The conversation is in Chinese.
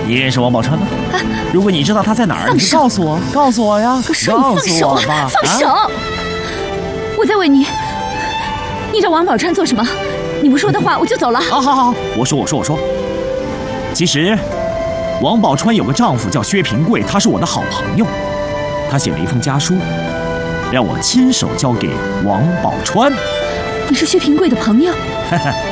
你认识王宝钏吗？如果你知道他在哪儿，你就告诉我，告诉我呀， 我说告你放手， 诉我吧。 放手！我再问你，你找王宝钏做什么？你不说的话，我就走了。 好，我说。其实，王宝钏有个丈夫叫薛平贵，他是我的好朋友。他写了一封家书，让我亲手交给王宝钏。 你是薛平贵的朋友？